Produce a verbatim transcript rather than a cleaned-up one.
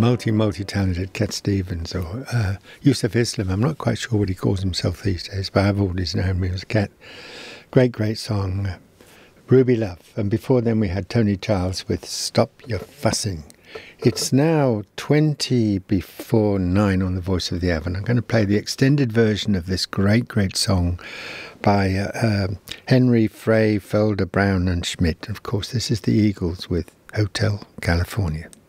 multi, multi-talented Cat Stevens, or uh, Yusuf Islam. I'm not quite sure what he calls himself these days, but I've always known him as Cat. Great, great song, uh, Ruby Love. And before then we had Tony Charles with Stop Your Fussing. It's now twenty before nine on the Voice of the Avon. I'm going to play the extended version of this great, great song by uh, uh, Henry, Frey, Felder, Brown and Schmidt. Of course, this is the Eagles with Hotel California.